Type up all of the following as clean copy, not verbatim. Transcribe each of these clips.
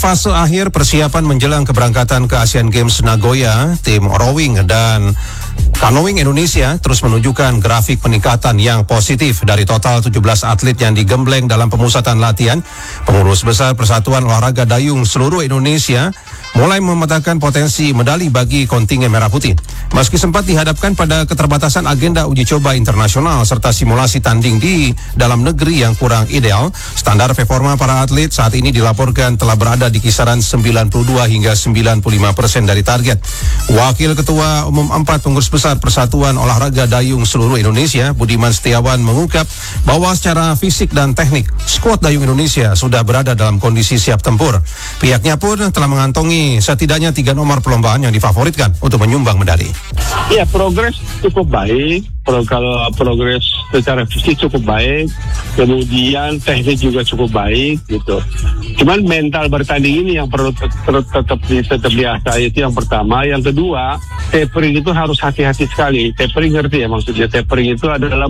Fase akhir persiapan menjelang keberangkatan ke Asian Games Nagoya, tim rowing dan canoeing Indonesia terus menunjukkan grafik peningkatan yang positif. Dari total 17 atlet yang digembleng dalam pemusatan latihan, pengurus besar Persatuan Olahraga Dayung seluruh Indonesia mulai memetakan potensi medali bagi kontingen Merah Putih. Meski sempat dihadapkan pada keterbatasan agenda uji coba internasional serta simulasi tanding di dalam negeri yang kurang ideal, standar performa para atlet saat ini dilaporkan telah berada di kisaran 92 hingga 95% dari target. Wakil Ketua Umum 4 Pengurus Besar Persatuan Olahraga Dayung seluruh Indonesia, Budiman Setiawan, mengungkap bahwa secara fisik dan teknik, skuad Dayung Indonesia sudah berada dalam kondisi siap tempur. Pihaknya pun telah mengantongi setidaknya 3 nomor perlombaan yang difavoritkan untuk menyumbang medali. Ya, progres cukup baik. Kalau progres secara fisik cukup baik, kemudian teknik juga cukup baik gitu. Cuman mental bertanding ini yang perlu tetap biasa, itu yang pertama. Yang kedua, tapering itu harus hati-hati sekali. Tapering, ngerti ya maksudnya? Tapering itu adalah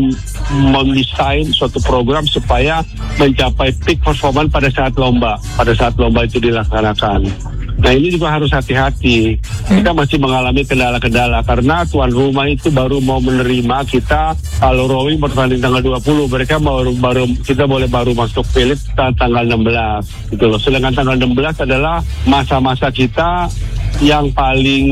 mendesain suatu program supaya mencapai peak performance pada saat lomba itu dilaksanakan. Nah, ini juga harus hati-hati. Kita masih mengalami kendala-kendala karena tuan rumah itu baru mau menerima kita. Kalau rowing bertanding tanggal 20, mereka kita boleh baru masuk Philip tanggal 16 gitu loh. Sedangkan tanggal 16 adalah masa-masa kita yang paling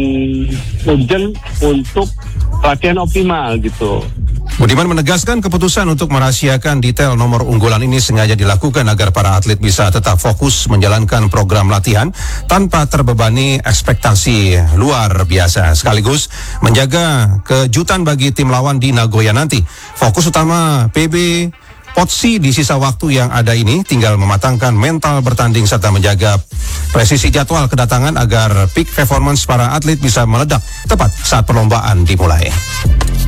urgent untuk latihan optimal gitu. Budiman menegaskan keputusan untuk merahasiakan detail nomor unggulan ini sengaja dilakukan agar para atlet bisa tetap fokus menjalankan program latihan tanpa terbebani ekspektasi luar biasa, sekaligus menjaga kejutan bagi tim lawan di Nagoya nanti. Fokus utama PB Potsi di sisa waktu yang ada ini tinggal mematangkan mental bertanding serta menjaga presisi jadwal kedatangan agar peak performance para atlet bisa meledak tepat saat perlombaan dimulai.